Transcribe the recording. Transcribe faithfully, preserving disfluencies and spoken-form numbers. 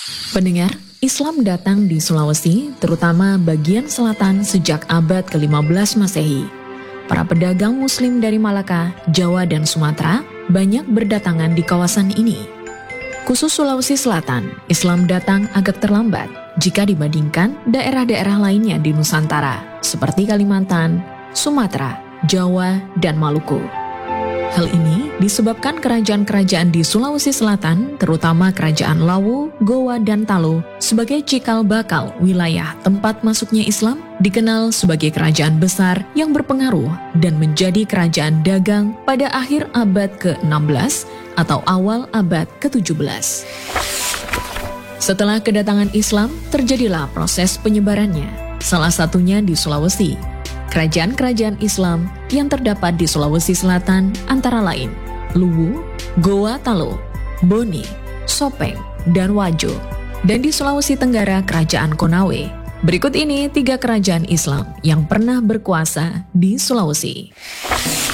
Pendengar, Islam datang di Sulawesi, terutama bagian selatan sejak abad ke lima belas Masehi. Para pedagang Muslim dari Malaka, Jawa, dan Sumatera banyak berdatangan di kawasan ini. Khusus Sulawesi Selatan, Islam datang agak terlambat jika dibandingkan daerah-daerah lainnya di Nusantara, seperti Kalimantan, Sumatera, Jawa, dan Maluku. Hal ini disebabkan kerajaan-kerajaan di Sulawesi Selatan, terutama Kerajaan Lawu, Gowa, dan Talo, sebagai cikal bakal wilayah tempat masuknya Islam, dikenal sebagai kerajaan besar yang berpengaruh dan menjadi kerajaan dagang pada akhir abad ke enam belas atau awal abad ke tujuh belas. Setelah kedatangan Islam, terjadilah proses penyebarannya, salah satunya di Sulawesi. Kerajaan-kerajaan Islam yang terdapat di Sulawesi Selatan antara lain Luwu, Gowa Talo, Boni, Sopeng, dan Wajo. Dan di Sulawesi Tenggara Kerajaan Konawe. Berikut ini tiga kerajaan Islam yang pernah berkuasa di Sulawesi.